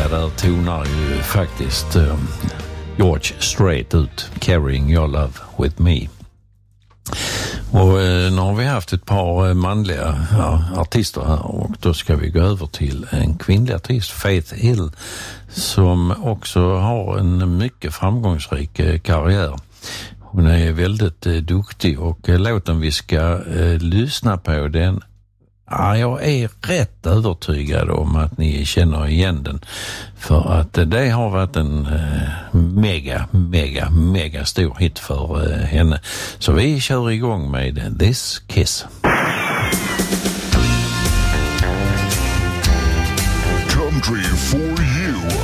manliga där tonar ju faktiskt George Strait ut, Carrying Your Love With Me. Och nu har vi haft ett par manliga artister här, och då ska vi gå över till en kvinnlig artist, Faith Hill, som också har en mycket framgångsrik karriär. Hon är väldigt duktig, och låten vi ska lyssna på den, jag är rätt övertygad om att ni känner igen den, för att det har varit en mega stor hit för henne. Så vi kör igång med This Kiss. Country for you.